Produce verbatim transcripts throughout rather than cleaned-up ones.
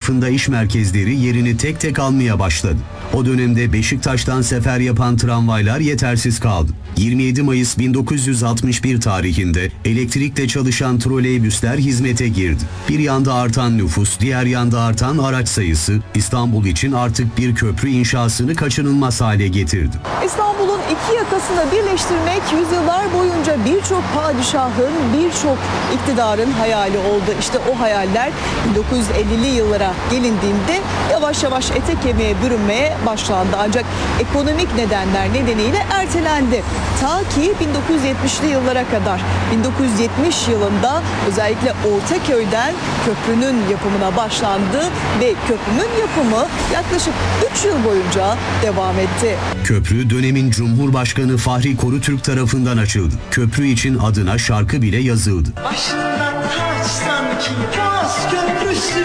etrafında iş merkezleri yerini tek tek almaya başladı. O dönemde Beşiktaş'tan sefer yapan tramvaylar yetersiz kaldı. yirmi yedi Mayıs bin dokuz yüz altmış bir tarihinde elektrikle çalışan troleybüsler hizmete girdi. Bir yanda artan nüfus, diğer yanda artan araç sayısı İstanbul için artık bir köprü inşasını kaçınılmaz hale getirdi. İstanbul'un iki yakasını birleştirmek yüzyıllar boyunca birçok padişahın, birçok iktidarın hayali oldu. İşte o hayaller bin dokuz yüz ellili yıllara gelindiğinde yavaş yavaş ete kemiğe bürünmeye başlandı. Ancak ekonomik nedenler nedeniyle ertelendi. Ta ki bin dokuz yüz yetmişli yıllara kadar. bin dokuz yüz yetmiş yılında özellikle Ortaköy'den köprünün yapımına başlandı ve köprünün yapımı yaklaşık üç yıl boyunca devam etti. Köprü dönemin Cumhurbaşkanı Fahri Korutürk tarafından açıldı. Köprü için adına şarkı bile yazıldı. Başında taç sanki Boğaz Köprüsü,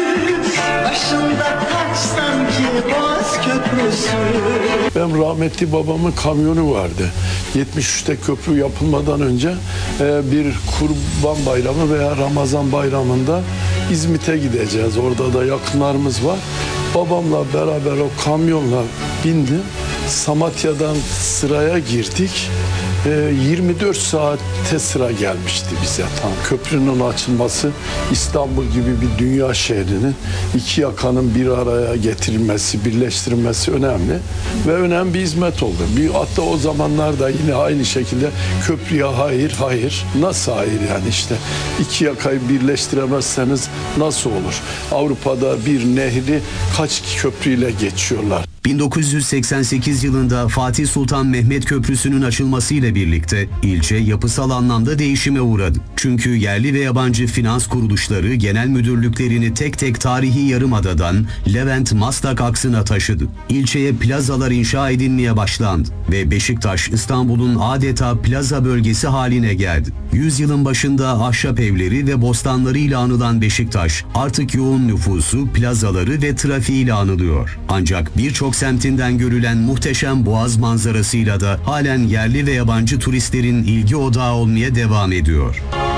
başında taç sanki Boğaz Köprüsü. Benim rahmetli babamın kamyonu vardı. yetmiş üçte köprü yapılmadan önce bir Kurban Bayramı veya Ramazan Bayramı'nda İzmit'e gideceğiz. Orada da yakınlarımız var. Babamla beraber o kamyonla bindim. Samatya'dan sıraya girdik. yirmi dört saatte sıra gelmişti bize. Tam köprünün açılması İstanbul gibi bir dünya şehrinin iki yakanın bir araya getirilmesi, birleştirilmesi önemli ve önemli bir hizmet oldu. Bir, hatta o zamanlarda yine aynı şekilde köprüye hayır, hayır. Nasıl hayır yani işte iki yakayı birleştiremezseniz nasıl olur? Avrupa'da bir nehri kaç köprüyle geçiyorlar? bin dokuz yüz seksen sekiz yılında Fatih Sultan Mehmet Köprüsü'nün açılmasıyla birlikte ilçe yapısal anlamda değişime uğradı. Çünkü yerli ve yabancı finans kuruluşları genel müdürlüklerini tek tek tarihi Yarımada'dan Levent-Maslak aksına taşıdı. İlçeye plazalar inşa edilmeye başlandı ve Beşiktaş İstanbul'un adeta plaza bölgesi haline geldi. Yüzyılın başında ahşap evleri ve bostanlarıyla anılan Beşiktaş artık yoğun nüfusu, plazaları ve trafiğiyle anılıyor. Ancak birçok semtinden görülen muhteşem Boğaz manzarasıyla da halen yerli ve yabancı turistlerin ilgi odağı olmaya devam ediyor.